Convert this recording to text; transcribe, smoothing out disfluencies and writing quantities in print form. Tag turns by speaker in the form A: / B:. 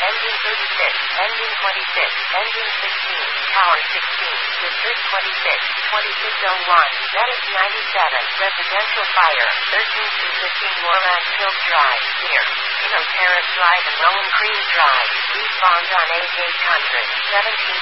A: Engine 36, Engine 26, Engine 16, Tower 16, District 26, 2601, that is 97, Residential Fire, 13-15 Moran Hills Drive, near Terrace Drive and Rowan Creek Drive, respond on 800, 17